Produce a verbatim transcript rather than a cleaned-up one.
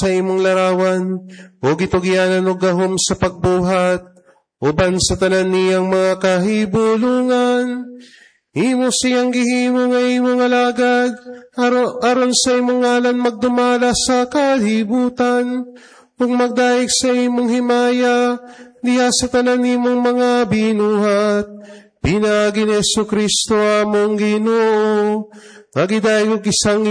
sa imong larawan, o gitugianan og gahom sa pagbuhat, uban sa tanan niyang mga kahibulungan. Imo siyang gihimo nga imong alagad, aro, aron sa imong ngalan magdumala sa kalibutan, ug magdaig sa imong himaya, diha sa tanan nimong mga binuhat. Pinaagi ni Jesu Kristo among Ginoo, magidayog isang